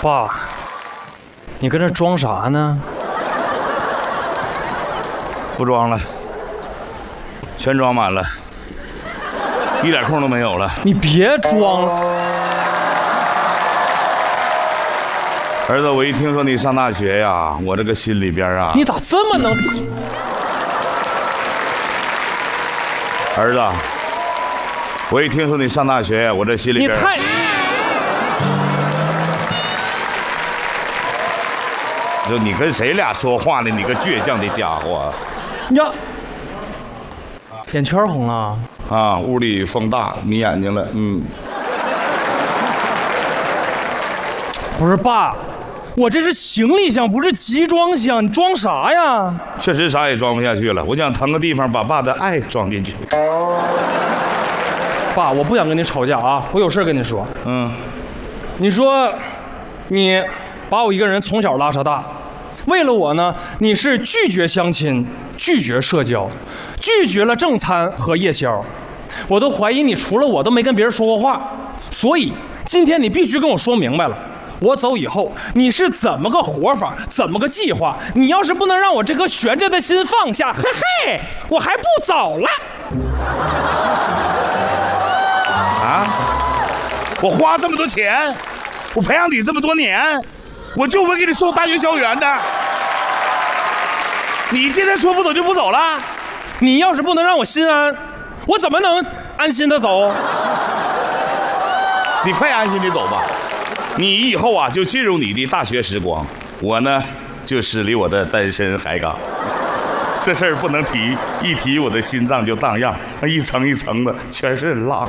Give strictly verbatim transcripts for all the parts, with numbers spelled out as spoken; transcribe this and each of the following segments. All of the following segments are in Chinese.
爸，你跟这装啥呢？ 不装了，全装满了，一点空都没有了。 你别装了。 儿子，我一听说你上大学呀，我这个心里边啊， 你咋这么能？ 儿子，我一听说你上大学，我这心里边你太…… 就你跟谁俩说话呢？你个倔强的家伙！ 呀，眼圈红了啊！屋里风大，迷眼睛了。嗯， 不是爸，我这是行李箱，不是集装箱，你装啥呀？ 确实啥也装不下去了，我想腾个地方把爸的爱装进去。 爸，我不想跟你吵架啊，我有事跟你说。 嗯， 你说，你把我一个人从小拉扯大，为了我呢，你是拒绝相亲，拒绝社交，拒绝了正餐和夜宵，我都怀疑你除了我都没跟别人说过话，所以今天你必须跟我说明白了。我走以后，你是怎么个活法，怎么个计划？你要是不能让我这颗悬着的心放下，嘿嘿，我还不走了。 啊！我花这么多钱，我培养你这么多年，我就为给你送大学校园的。你今天说不走就不走了？ 你要是不能让我心安，我怎么能安心的走？ 你快安心的走吧。你以后啊，就进入你的大学时光，我呢，就驶离我的单身海港。这事儿不能提，一提我的心脏就荡漾，那一层一层的全是浪。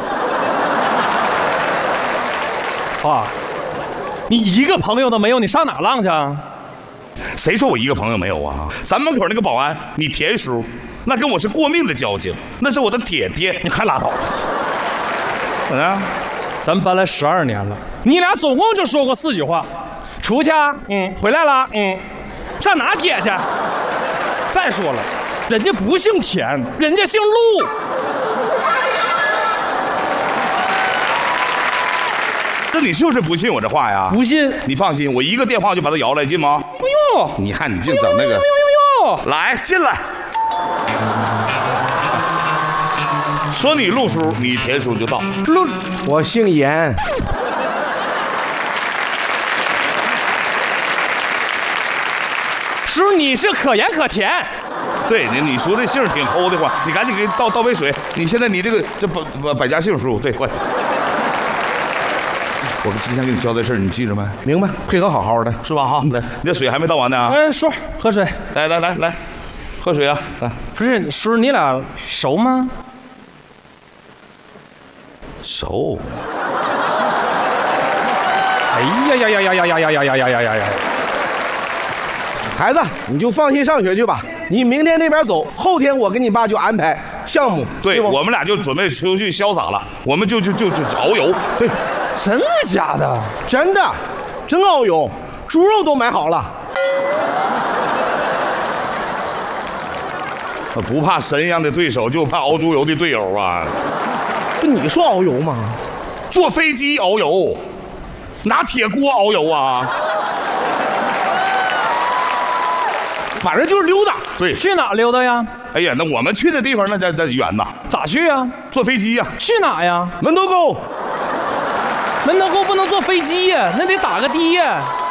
爸，你一个朋友都没有，你上哪浪去啊？ 谁说我一个朋友没有啊？咱门口那个保安，你田叔，那跟我是过命的交情，那是我的铁爹。 你快拉倒吧！ 怎么样？ 咱搬来十二年了，你俩总共就说过四句话：出去啊，嗯，回来了，嗯，上哪铁去？再说了，人家不姓田，人家姓陆。 那你是不是不信我这话呀？ 不信？ 你放心，我一个电话就把他摇来，信吗？ 哎呦， 你看你净整那个， 哎呦呦呦， 来进来。说你陆叔，你田叔就到。 陆， 我姓严。 叔，你是可盐可甜。 对，你你说这姓挺齁的慌，你赶紧给倒倒杯水。你现在你这个这百百百家姓叔，对，快。我之前给你交代事儿，你记着没？ 明白，配合好好的， 是吧？哈，来，你这水还没倒完呢。 哎，叔，喝水。 来来来来，喝水啊！来， 不是，叔，你俩熟吗？ 熟。 哎呀呀呀呀呀呀呀呀呀呀呀呀呀！ 孩子，你就放心上学去吧。你明天那边走，后天我跟你爸就安排项目。 对，我们俩就准备出去潇洒了，我们就就就就遨游。 对， 真的假的？ 真的，真遨游，猪肉都买好了。 不怕神一样的对手，就怕熬猪油的队友啊！ 不，你说遨游吗？ 坐飞机遨游，拿铁锅遨游啊！反正就是溜达。对， 去哪溜达呀？ 哎呀，那我们去的地方那那那远呐。 咋去呀？ 坐飞机呀。 去哪呀？ 门头沟。 门头沟不能坐飞机呀，那得打个的呀。